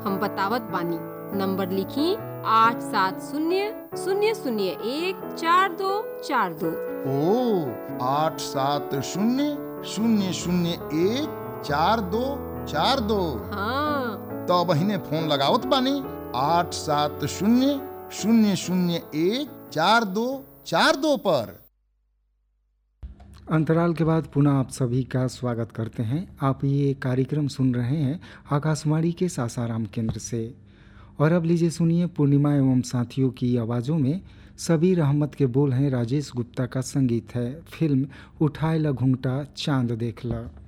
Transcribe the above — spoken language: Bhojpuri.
हम बतावत बानी। नंबर लिखी 8700014242। ओ 8700014242। हाँ, तो बहिने फोन लगावत बानी 8700014242 पर। अंतराल के बाद पुनः आप सभी का स्वागत करते हैं। आप ये कार्यक्रम सुन रहे हैं आकाशवाणी के सासाराम केंद्र से। और अब लीजिए सुनिए पूर्णिमा एवं साथियों की आवाज़ों में सबीर अहमद के बोल हैं, राजेश गुप्ता का संगीत है। फिल्म उठाए ला घूंघटा चांद देख ला।